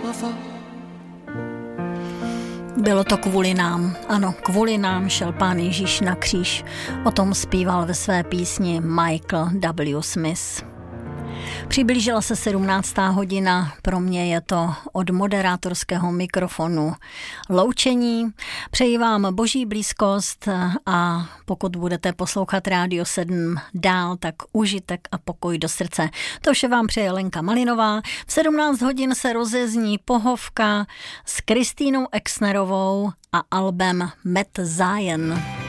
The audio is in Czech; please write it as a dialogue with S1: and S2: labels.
S1: Bylo to kvůli nám. Ano, kvůli nám šel Pán Ježíš na kříž. O tom zpíval ve své písni Michael W. Smith. Přiblížila se 17. hodina, pro mě je to od moderátorského mikrofonu loučení. Přeji vám boží blízkost a pokud budete poslouchat Rádio 7 dál, tak užitek a pokoj do srdce. To vše vám přeje Lenka Malinová. V 17 hodin se rozezní pohovka s Kristýnou Exnerovou a albem Met Zion.